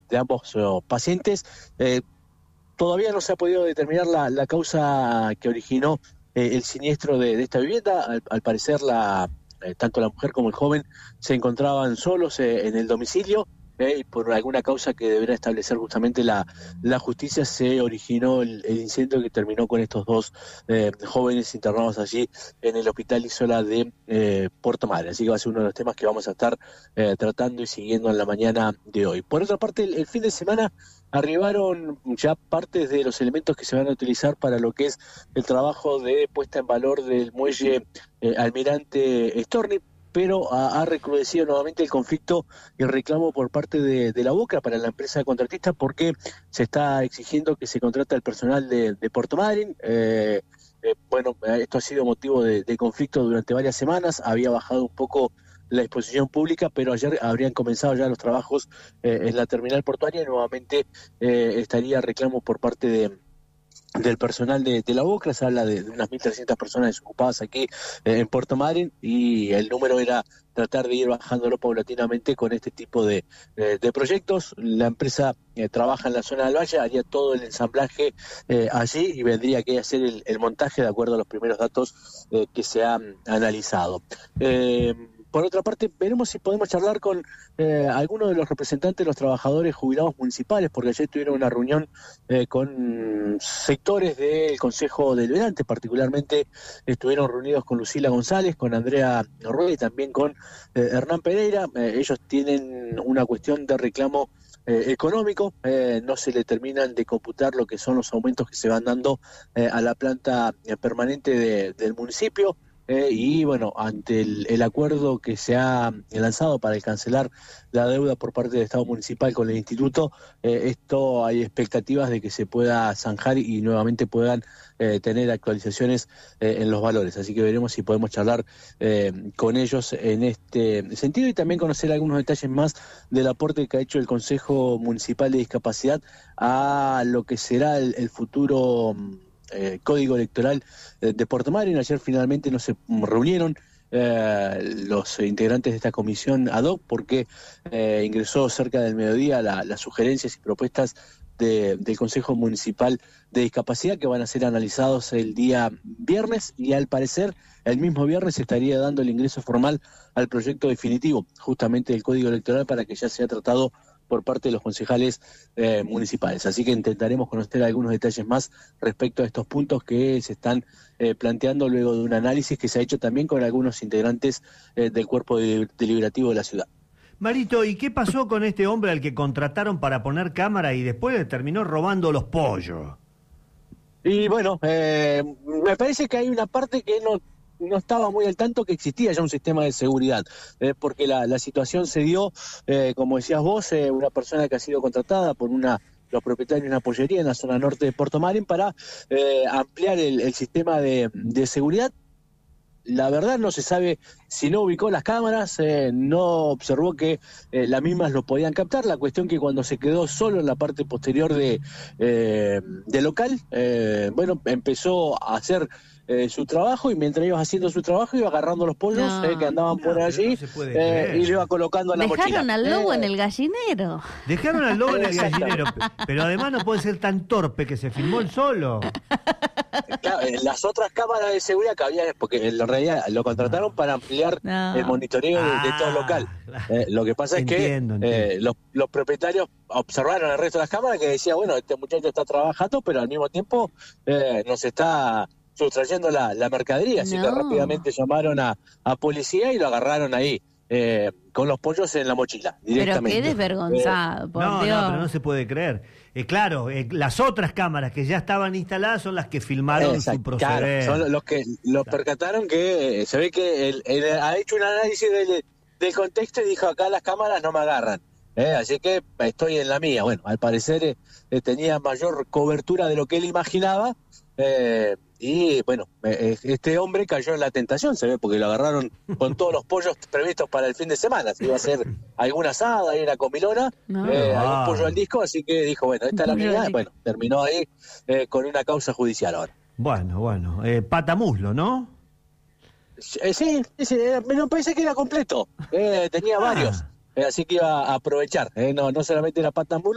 de ambos pacientes. Todavía no se ha podido determinar la causa que originó el siniestro de esta vivienda. Al parecer, tanto la mujer como el joven se encontraban solos en el domicilio. Y por alguna causa que deberá establecer justamente la justicia, se originó el incendio que terminó con estos dos jóvenes internados allí en el Hospital Isola de Puerto Madryn. Así que va a ser uno de los temas que vamos a estar tratando y siguiendo en la mañana de hoy. Por otra parte, el fin de semana arribaron ya partes de los elementos que se van a utilizar para lo que es el trabajo de puesta en valor del muelle Almirante Storni, pero ha recrudecido nuevamente el conflicto y el reclamo por parte de la Boca para la empresa contratista, porque se está exigiendo que se contrate al personal de Puerto Madryn. Esto ha sido motivo de conflicto durante varias semanas. Había bajado un poco la exposición pública, pero ayer habrían comenzado ya los trabajos en la terminal portuaria y nuevamente estaría reclamo por parte del personal de la Boca. Se habla de unas 1.300 personas desocupadas aquí en Puerto Madryn, y el número era tratar de ir bajándolo paulatinamente con este tipo de proyectos. La empresa trabaja en la zona del Valle, haría todo el ensamblaje allí y vendría que hacer el montaje de acuerdo a los primeros datos que se han analizado. Por otra parte, veremos si podemos charlar con algunos de los representantes de los trabajadores jubilados municipales, porque ayer tuvieron una reunión con sectores del Consejo Deliberante. Particularmente estuvieron reunidos con Lucila González, con Andrea Rueda y también con Hernán Pereira. Ellos tienen una cuestión de reclamo económico. No se le terminan de computar lo que son los aumentos que se van dando a la planta permanente del municipio. Y bueno, ante el acuerdo que se ha lanzado para cancelar la deuda por parte del Estado municipal con el instituto, esto hay expectativas de que se pueda zanjar y nuevamente puedan tener actualizaciones en los valores. Así que veremos si podemos charlar con ellos en este sentido y también conocer algunos detalles más del aporte que ha hecho el Consejo Municipal de Discapacidad a lo que será el futuro Código Electoral de Puerto Madryn. Ayer finalmente no se reunieron los integrantes de esta comisión ad hoc, porque ingresó cerca del mediodía las sugerencias y propuestas del Consejo Municipal de Discapacidad, que van a ser analizados el día viernes, y al parecer el mismo viernes se estaría dando el ingreso formal al proyecto definitivo justamente del Código Electoral, para que ya sea tratado por parte de los concejales municipales. Así que intentaremos conocer algunos detalles más respecto a estos puntos que se están planteando luego de un análisis que se ha hecho también con algunos integrantes del cuerpo deliberativo de la ciudad. Marito, ¿y qué pasó con este hombre al que contrataron para poner cámara y después le terminó robando los pollos? Y bueno, me parece que hay una parte que no estaba muy al tanto que existía ya un sistema de seguridad, porque la situación se dio, como decías vos, una persona que ha sido contratada por los propietarios de una pollería en la zona norte de Puerto Madryn para ampliar el sistema de seguridad. La verdad no se sabe si no ubicó las cámaras, no observó que las mismas lo podían captar. La cuestión que cuando se quedó solo en la parte posterior de local, empezó a hacer su trabajo, y mientras iba haciendo su trabajo iba agarrando los pollos que andaban por allí y lo iba colocando en la mochila. Dejaron al lobo en el gallinero. Dejaron al lobo en el gallinero, pero además no puede ser tan torpe que se filmó él solo. Claro, las otras cámaras de seguridad que había, porque en realidad lo contrataron para ampliar el monitoreo de todo el local. Lo que pasa es que los propietarios observaron el resto de las cámaras, que decía, bueno, este muchacho está trabajando, pero al mismo tiempo nos está sustrayendo la mercadería. Así que rápidamente llamaron a policía y lo agarraron ahí, con los pollos en la mochila, directamente. Pero qué desvergonzado, por Dios. No, pero no se puede creer. Claro, las otras cámaras que ya estaban instaladas son las que filmaron su proceder. Claro, son los que percataron que se ve que él ha hecho un análisis del contexto y dijo, acá las cámaras no me agarran. Así que estoy en la mía. Bueno, al parecer tenía mayor cobertura de lo que él imaginaba, y bueno, este hombre cayó en la tentación, se ve, porque lo agarraron con todos los pollos previstos para el fin de semana. Se iba a hacer alguna asada, ahí una comilona, algún pollo al disco, así que dijo, bueno, esta es la mía. Bueno, terminó ahí con una causa judicial ahora. Bueno, patamuslo, ¿no? Sí, me parece que era completo, tenía varios. Así que iba a aprovechar, no solamente era patamuslo.